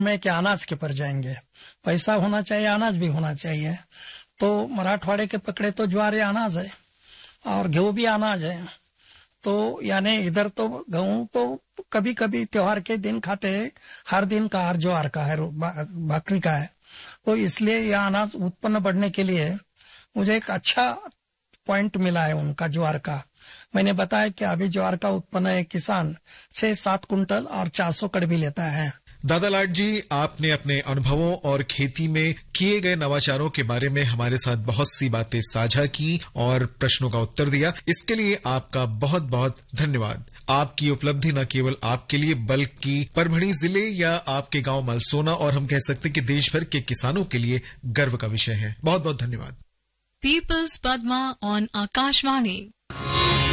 में क्या अनाज के पर जाएंगे, पैसा होना चाहिए, अनाज भी होना चाहिए। तो मराठवाड़े के पकड़े तो ज्वार या अनाज है और गेहूं भी अनाज है। तो यानी इधर तो गेहूं तो कभी कभी त्योहार के दिन खाते हैं, हर दिन का, हर ज्वार का है, बकरी का है। तो इसलिए यह अनाज उत्पन्न बढ़ने के लिए मुझे एक अच्छा पॉइंट मिला है उनका ज्वार का। मैंने बताया कि अभी ज्वार का उत्पन्न एक किसान 6-7 कुंटल और 400 कड़वी लेता है। दादा लाड जी, आपने अपने अनुभवों और खेती में किए गए नवाचारों के बारे में हमारे साथ बहुत सी बातें साझा की और प्रश्नों का उत्तर दिया। इसके लिए आपका बहुत बहुत धन्यवाद। आपकी उपलब्धि न केवल आपके लिए बल्कि परभणी जिले या आपके गांव मलसोना और हम कह सकते कि देश भर के किसानों के लिए गर्व का विषय है। बहुत बहुत धन्यवाद। Peoples Padma on Akashvani.